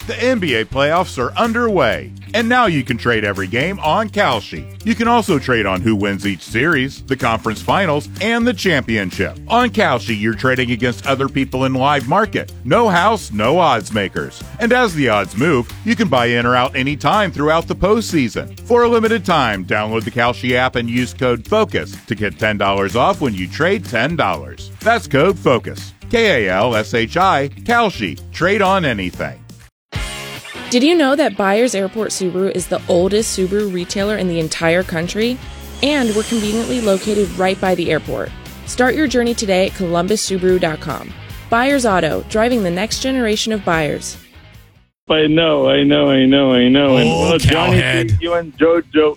The NBA playoffs are underway, and now you can trade every game on Kalshi. You can also trade on who wins each series, the conference finals, and the championship. On Kalshi, you're trading against other people in live market. No house, no odds makers. And as the odds move, you can buy in or out anytime throughout the postseason. For a limited time, download the Kalshi app and use code FOCUS to get $10 off when you trade $10. That's code FOCUS. Kalshi, Kalshi. Trade on anything. Did you know that Byers Airport Subaru is the oldest Subaru retailer in the entire country? And we're conveniently located right by the airport. Start your journey today at columbussubaru.com. Byers Auto, driving the next generation of buyers. I know. And well, Johnny, you and JoJo,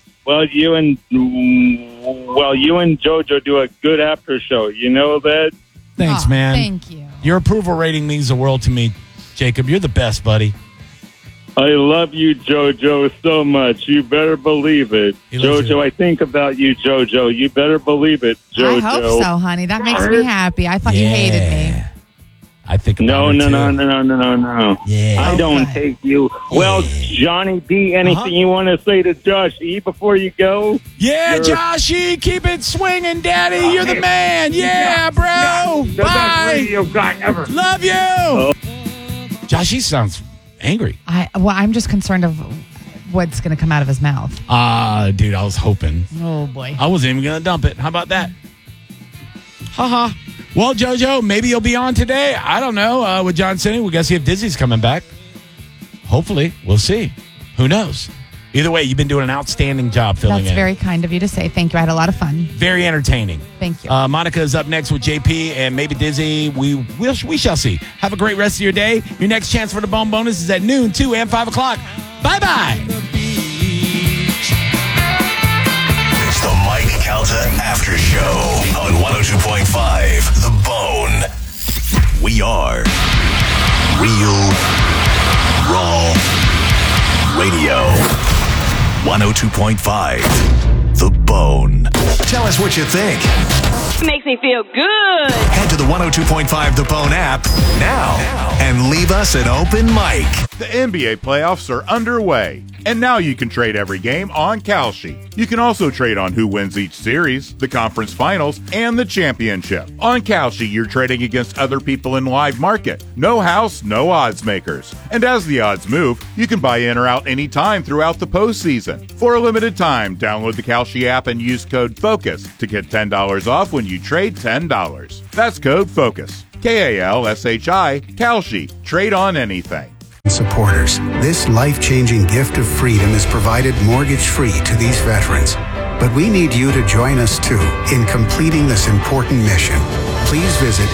you and JoJo do a good after show. You know that? Thanks, man. Thank you. Your approval rating means the world to me, Jacob. You're the best, buddy. I love you, JoJo, so much. You better believe it. JoJo, I think about you, JoJo. You better believe it, JoJo. I hope so, honey. That makes me happy. I thought you hated me. I think about it, too. No. Yeah. I don't hate you. Well, Johnny B, anything you want to say to Josh E before you go? Yeah, Joshy, keep it swinging, Daddy. You're the man. Yeah, bro. The Bye. best radio guy ever. Love you. Joshy sounds angry. I'm just concerned of what's going to come out of his mouth. Dude, I was hoping. Oh, boy. I wasn't even going to dump it. How about that? Haha. Well, JoJo, maybe you'll be on today. I don't know. With John Cena, we got to see if Dizzy's coming back. Hopefully. We'll see. Who knows? Either way, you've been doing an outstanding job filling in. That's very kind of you to say. Thank you. I had a lot of fun. Very entertaining. Thank you. Monica is up next with JP and maybe Dizzy. We shall see. Have a great rest of your day. Your next chance for the Bone Bonus is at noon, 2 and 5 o'clock. Bye-bye. It's the Mike Calta After Show on 102.5 The Bone. We are Real Raw Radio. 102.5 The Bone. Tell us what you think. Makes me feel good. Head to the 102.5 The Bone app now and leave us an open mic. The NBA playoffs are underway, and now you can trade every game on Kalshi. You can also trade on who wins each series, the conference finals, and the championship. On Kalshi, you're trading against other people in live market. No house, no odds makers. And as the odds move, you can buy in or out anytime throughout the postseason. For a limited time, download the Kalshi app and use code FOCUS to get $10 off when you trade $10. That's code FOCUS. Kalshi, Kalshi. Trade on anything. Supporters, this life-changing gift of freedom is provided mortgage-free to these veterans. But we need you to join us, too, in completing this important mission. Please visit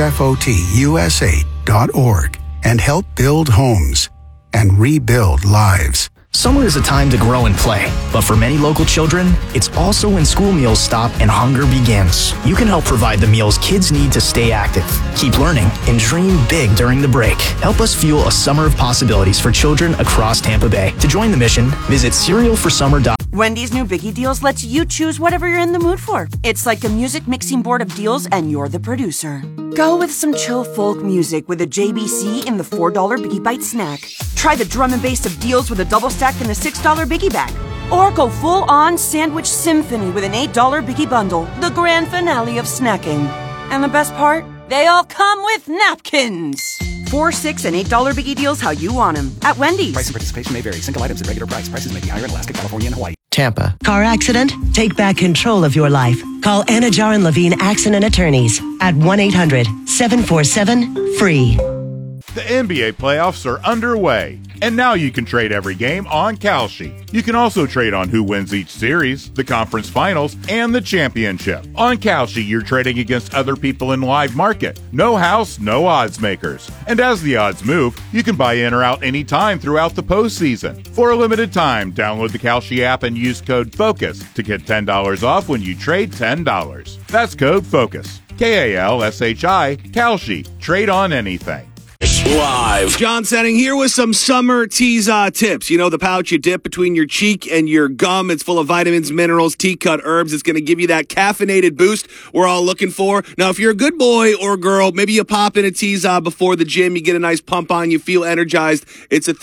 hfotusa.org and help build homes and rebuild lives. Summer is a time to grow and play, but for many local children, it's also when school meals stop and hunger begins. You can help provide the meals kids need to stay active, keep learning, and dream big during the break. Help us fuel a summer of possibilities for children across Tampa Bay. To join the mission, visit cerealforsummer.com. Wendy's new Biggie Deals lets you choose whatever you're in the mood for. It's like a music mixing board of deals, and you're the producer. Go with some chill folk music with a JBC in the $4 Biggie Bite snack. Try the drum and bass of deals with a double stack in the $6 Biggie bag. Or go full-on sandwich symphony with an $8 Biggie bundle, the grand finale of snacking. And the best part? They all come with napkins. $4, $6, and $8 Biggie Deals how you want them at Wendy's. Price and participation may vary. Single items at regular price. Prices may be higher in Alaska, California, and Hawaii. Tampa. Car accident? Take back control of your life. Call Anna Jar and Levine Accident Attorneys at 1-800-747-FREE. The NBA playoffs are underway, and now you can trade every game on Kalshi. You can also trade on who wins each series, the conference finals, and the championship. On Kalshi, you're trading against other people in live market. No house, no odds makers. And as the odds move, you can buy in or out anytime throughout the postseason. For a limited time, download the Kalshi app and use code FOCUS to get $10 off when you trade $10. That's code FOCUS. Kalshi, Kalshi. Trade on anything. Live. John Setting here with some summer tease tips. You know, the pouch you dip between your cheek and your gum. It's full of vitamins, minerals, tea-cut herbs. It's going to give you that caffeinated boost we're all looking for. Now, if you're a good boy or girl, maybe you pop in a tease before the gym. You get a nice pump on. You feel energized. It's a